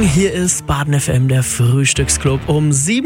Morgen, hier ist Baden FM, der Frühstücksclub um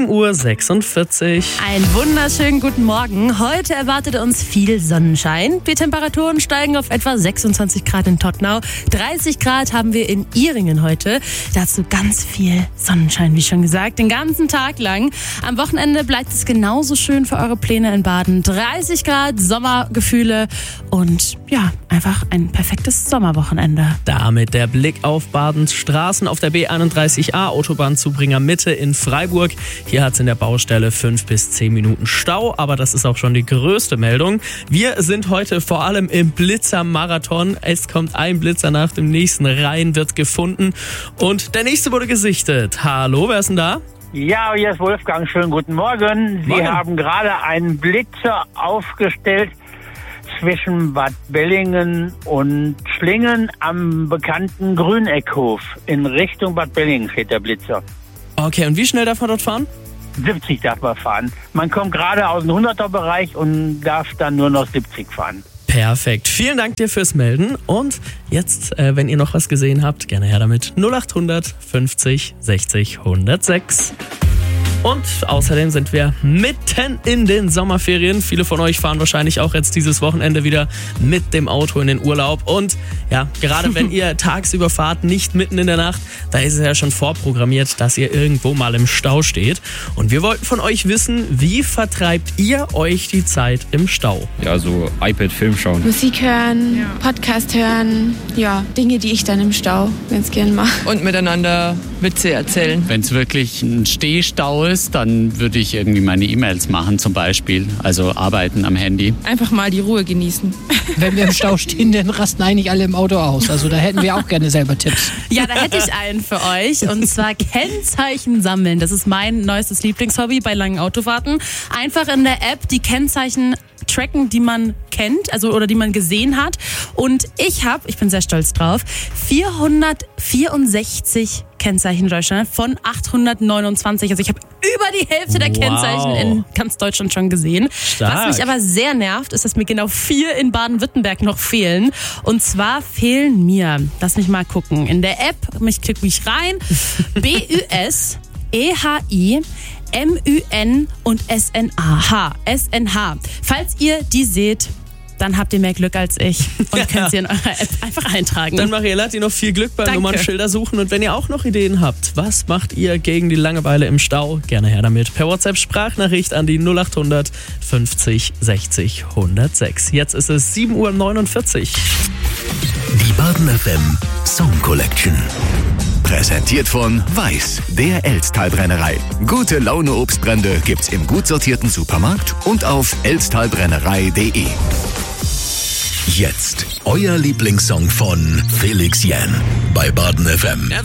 7.46 Uhr. Einen wunderschönen guten Morgen. Heute erwartet uns viel Sonnenschein. Die Temperaturen steigen auf etwa 26 Grad in Todtnau. 30 Grad haben wir in Ihringen heute. Dazu ganz viel Sonnenschein, wie schon gesagt, den ganzen Tag lang. Am Wochenende bleibt es genauso schön für eure Pläne in Baden. 30 Grad, Sommergefühle und ja, einfach ein perfektes Sommerwochenende. Damit der Blick auf Badens Straßen auf der B31a Autobahnzubringer Mitte in Freiburg. Hier hat es in der Baustelle 5 bis 10 Minuten Stau, aber das ist auch schon die größte Meldung. Wir sind heute vor allem im Blitzermarathon. Es kommt ein Blitzer nach dem nächsten rein, wird gefunden und der nächste wurde gesichtet. Hallo, wer ist denn da? Ja, hier ist Wolfgang. Schönen guten Morgen. Sie Morgen. haben gerade einen Blitzer aufgestellt zwischen Bad Bellingen und Schlingen am bekannten Grüneckhof. In Richtung Bad Bellingen steht der Blitzer. Okay, und wie schnell darf man dort fahren? 70 darf man fahren. Man kommt gerade aus dem 100er-Bereich und darf dann nur noch 70 fahren. Perfekt. Vielen Dank dir fürs Melden. Und jetzt, wenn ihr noch was gesehen habt, gerne her damit. 0800 50 60 106. Und außerdem sind wir mitten in den Sommerferien. Viele von euch fahren wahrscheinlich auch jetzt dieses Wochenende wieder mit dem Auto in den Urlaub. Und ja, gerade wenn ihr tagsüber fahrt, nicht mitten in der Nacht, da ist es ja schon vorprogrammiert, dass ihr irgendwo mal im Stau steht. Und wir wollten von euch wissen, wie vertreibt ihr euch die Zeit im Stau? Ja, so iPad-Film schauen. Musik hören, Podcast hören, ja, Dinge, die ich dann im Stau ganz gern mache. Und miteinander Witze erzählen. Wenn es wirklich ein Stehstau ist, dann würde ich irgendwie meine E-Mails machen zum Beispiel, also arbeiten am Handy. Einfach mal die Ruhe genießen. Wenn wir im Stau stehen, dann rasten eigentlich alle im Auto aus. Also da hätten wir auch gerne selber Tipps. Ja, da hätte ich einen für euch und zwar Kennzeichen sammeln. Das ist mein neuestes Lieblingshobby bei langen Autofahrten. Einfach in der App die Kennzeichen tracken, die man kennt, also oder die man gesehen hat. Und ich bin sehr stolz drauf, 464 Kennzeichen in Deutschland von 829. Also ich habe über die Hälfte der Kennzeichen in ganz Deutschland schon gesehen. Stark. Was mich aber sehr nervt, ist, dass mir genau 4 in Baden-Württemberg noch fehlen. Und zwar fehlen mir, lass mich mal gucken, in der App, ich klicke mich rein, BÜS, EHI, MÜN und SNH. Falls ihr die seht, dann habt ihr mehr Glück als ich und könnt sie in eurer App einfach eintragen. Dann Mariella, dir noch viel Glück beim Danke. Nummernschilder suchen. Und wenn ihr auch noch Ideen habt, was macht ihr gegen die Langeweile im Stau? Gerne her damit. Per WhatsApp-Sprachnachricht an die 0800 50 60 106. Jetzt ist es 7.49 Uhr. Die Baden FM Song Collection. Präsentiert von Weiß, der Elsttalbrennerei. Gute Laune Obstbrände gibt's im gut sortierten Supermarkt und auf elsttalbrennerei.de. Jetzt euer Lieblingssong von Felix Jähn bei Baden FM.